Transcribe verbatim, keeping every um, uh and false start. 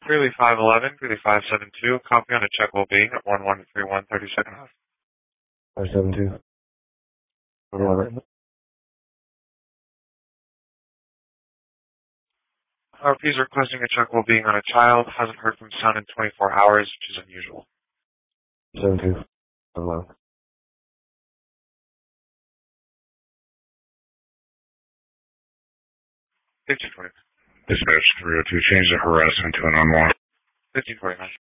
Greeley five eleven, Greeley five seven two, copy on a check will be at one one three one thirty-second Ave. five seven two. eleven. R P is requesting a check will being on a child, hasn't heard from son in twenty-four hours, which is unusual. seven two. eleven. fifteen twenty. Dispatch three oh two, change the harassment to an unwanted. fifteen forty-nine.